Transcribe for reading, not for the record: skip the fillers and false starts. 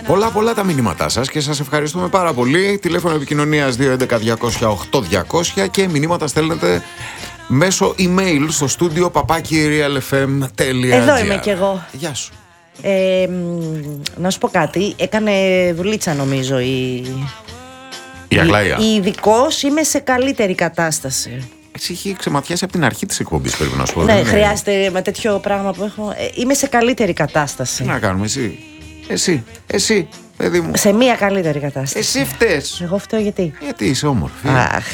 Πολλά τα μηνύματά σας και σας ευχαριστούμε πάρα πολύ. Τηλέφωνο επικοινωνίας 211-200-8200 και μηνύματα στέλνετε μέσω email στο στούντιο papakirialfm.gr. Εδώ είμαι κι εγώ. Γεια σου. Να σου πω κάτι. Έκανε δουλίτσα νομίζω η Αγλαία. Η ειδικός. Είμαι σε καλύτερη κατάσταση. Εσύ έχει ξεματιάσει από την αρχή της εκπομπής, πρέπει να σου πω. Ναι, χρειάζεται με τέτοιο πράγμα που έχω. Είμαι σε καλύτερη κατάσταση. Τι να κάνουμε, εσύ, παιδί μου. Σε μία καλύτερη κατάσταση. Εσύ φταίς. Εγώ φταίω γιατί. Γιατί είσαι όμορφη. Αχ.